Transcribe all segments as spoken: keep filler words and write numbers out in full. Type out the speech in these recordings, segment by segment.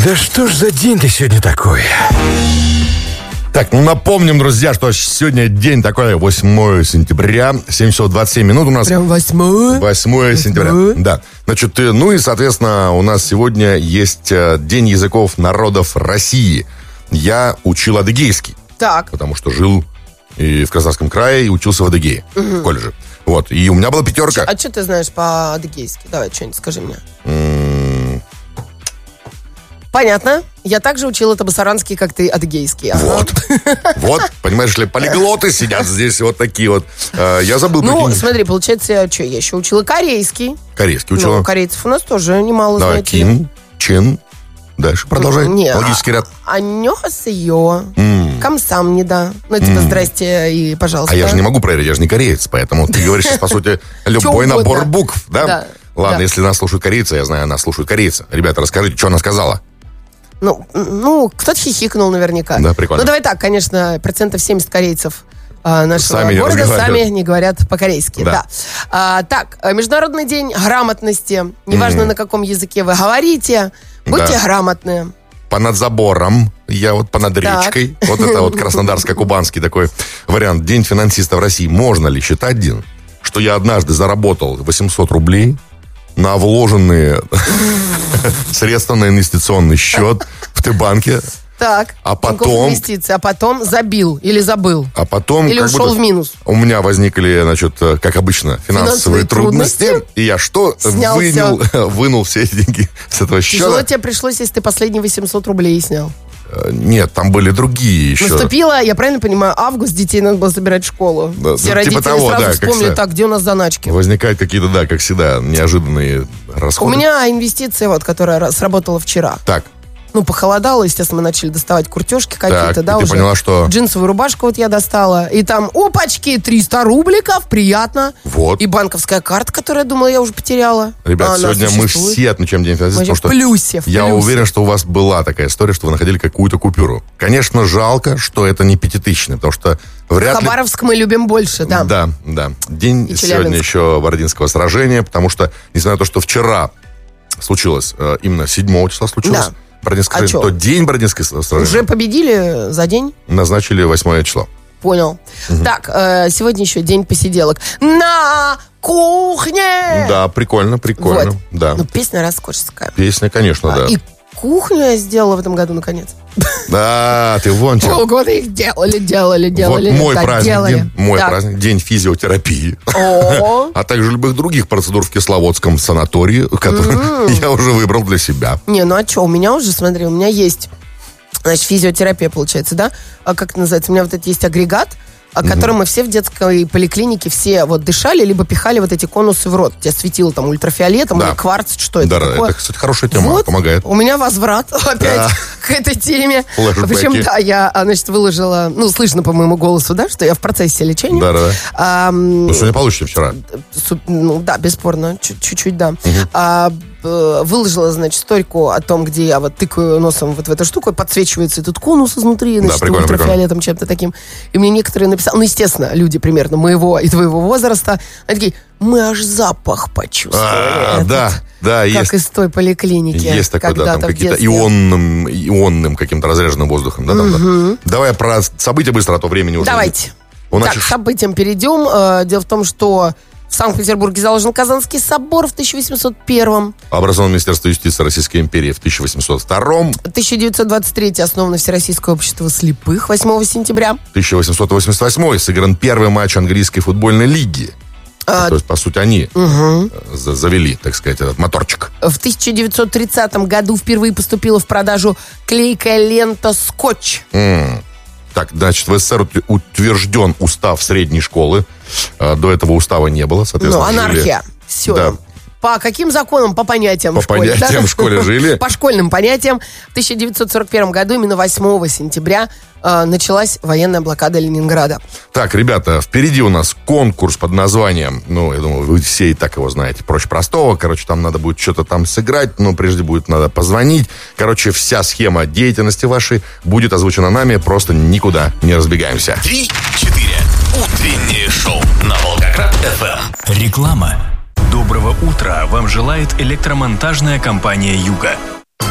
Да что ж за день-то сегодня такой? Так, ну напомним, друзья, что сегодня день такой, восьмое сентября, семь часов двадцать семь минут у нас. Прям восьмое? восьмое сентября, да. Значит, ну и, соответственно, у нас сегодня есть День языков народов России. Я учил адыгейский. Так. Потому что жил и в Краснодарском крае, и учился в Адыгее, угу. в колледже. Вот, и у меня была пятерка. А что ты знаешь по-адыгейски? Давай, что-нибудь скажи мне. М-м- Понятно. Я также учила табасаранский, как ты, адыгейский. Ага. Вот. Вот, понимаешь ли, полиглоты сидят здесь вот такие вот. Я забыл. Ну, прикинь. смотри, получается, что, я еще учила корейский. Корейский учила. Ну, корейцев у нас тоже немало, Давай, знаете. Ким, Чен. Дальше продолжай. Не, логический ряд. Аньосайо. М. Камсамнида. Ну, типа, здрасте и пожалуйста. А я же не могу проверить, я же не кореец, поэтому ты говоришь сейчас, по сути, любой Чё набор угодно. букв, да? Да. Ладно, Да. если нас слушают корейцы, я знаю, нас слушают корейцы. Ребята, расскажите, что она сказала? Ну, ну, кто-то хихикнул наверняка. Да, прикольно. Ну, давай так, конечно, процентов семьдесят корейцев а, нашего Сами не города разговаривают. сами не говорят по-корейски. Да. Да. А, так, Международный день грамотности. Неважно, на каком языке вы говорите, будьте Да. грамотные. Понад забором, я вот понад речкой. Вот это вот краснодарско-кубанский такой вариант. День финансиста в России. Можно ли считать, Дин, что я однажды заработал восемьсот рублей на вложенные средства на инвестиционный счет в Т-банке, Так, А Тинькофф потом- инвестиции, а потом забил или забыл. а потом... Или как ушел будто в минус. У меня возникли, значит, как обычно, финансовые, Финансовые трудности. трудности. И я что? Снял Вынул, вынул все эти деньги с этого Тяжело счета. тебе пришлось, если ты последние восемьсот рублей снял. Э, Нет, там были другие еще. Наступило, я правильно понимаю, август, детей надо было собирать в школу. Да, Все ну, родители типа того, сразу да, как вспомнили, всегда. так, где у нас заначки? Возникают какие-то, да, как всегда, неожиданные У расходы. меня инвестиция, вот, которая ра- сработала вчера. Так, Ну, похолодало, естественно, мы начали доставать куртежки какие-то, Так, да, и ты уже. поняла, что- Джинсовую рубашку вот я достала, и там, опачки, триста рубликов, приятно. Вот. И банковская карта, которую я думала, я уже потеряла. ребят, А она сегодня мы существует. все отмечаем День финансиста, Мы потому в что плюсе, в я плюсе. уверен, что у вас была такая история, что вы находили какую-то купюру. Конечно, жалко, что это не пятитысячная, потому что вряд ли... Хабаровск мы любим больше, да. Да, да. День И сегодня Челябинск. еще Бородинского сражения, потому что, несмотря на то, что вчера случилось, э, именно седьмого числа случилось Да. Бородинское А сражение, чё? то день Бородинского сражения Уже победили за день? назначили восьмое число. Понял. Так, э, сегодня еще день посиделок. На кухне! Да, прикольно, прикольно. Вот. Да. Ну, песня роскошеская. Песня, конечно, да. И кухню я сделала в этом году, наконец. Да, ты вон чё. Полгода их делали, делали, делали. Вот мой да, праздник, делали. день, мой Так. праздник, день физиотерапии. О. А также любых других процедур в Кисловодском санатории, которые я уже выбрал для себя. Не, ну а что, у меня уже, смотри, у меня есть, значит, физиотерапия, получается, да? А как это называется? У меня вот это есть агрегат, о котором мы все в детской поликлинике все вот дышали, либо пихали вот эти конусы в рот. Тебя светило там ультрафиолетом Да. или кварц, что это Да, такое? это, кстати, хорошая тема, Вот, помогает. у меня возврат опять Да. к этой теме. Флэшбэки. Причем, да, я, а, значит, выложила, ну, слышно по моему голосу, да, что я в процессе лечения. Да-да-да. Ам, Ну, сегодня получше, чем вчера. Су- ну да, бесспорно, чуть- чуть-чуть, да. А, б- выложила, значит, стойку о том, где я вот тыкаю носом вот в эту штуку, и подсвечивается этот конус изнутри, значит, прикольно, ультрафиолетом, чем-то таким. И мне некоторые написали, ну, естественно, люди примерно моего и твоего возраста, они такие, мы аж запах почувствовали. А, этот, да, да, как есть. из той поликлиники. Есть такое, да, там когда-то в какие-то детстве. ионным, ионным каким-то разряженным воздухом. Да, там, да. Давай про события быстро, а то времени уже. Давайте. У Так, наших- к событиям перейдем. Э, Дело в том, что в Санкт-Петербурге заложен Казанский собор в тысяча восемьсот первом. Образовано Министерство юстиции Российской империи в тысяча восемьсот втором. тысяча девятьсот двадцать третий основано Всероссийское общество слепых восьмого сентября. тысяча восемьсот восемьдесят восьмой сыгран первый матч английской футбольной лиги. А, То есть, по сути, они э, за- завели, так сказать, этот моторчик. В тысяча девятьсот тридцатом году впервые поступила в продажу клейкая лента «Скотч». М. Так, значит, в СССР ут- утвержден устав средней школы. А, До этого устава не было, Ну, соответственно. жили- анархия. Все. Да. По каким законам? По понятиям По в школе. понятиям да? в школе жили. По школьным понятиям. В тысяча девятьсот сорок первом году, именно восьмого сентября, э, началась военная блокада Ленинграда. Так, ребята, впереди у нас конкурс под названием, ну, я думаю, вы все и так его знаете, проще простого. Короче, там надо будет что-то там сыграть, но прежде будет надо позвонить. Короче, вся схема деятельности вашей будет озвучена нами, просто никуда не разбегаемся. Три-четыре. Утреннее шоу на Волгоград эф эм. Реклама. Доброго утра вам желает электромонтажная компания «Юга».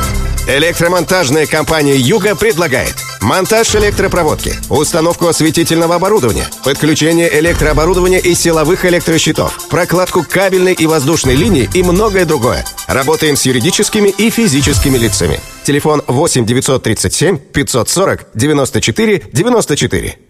Электромонтажная компания «Юга» предлагает монтаж электропроводки, установку осветительного оборудования, подключение электрооборудования и силовых электрощитов, прокладку кабельной и воздушной линии и многое другое. Работаем с юридическими и физическими лицами. Телефон восемь девятьсот тридцать семь пятьсот сорок девяносто четыре девяносто четыре.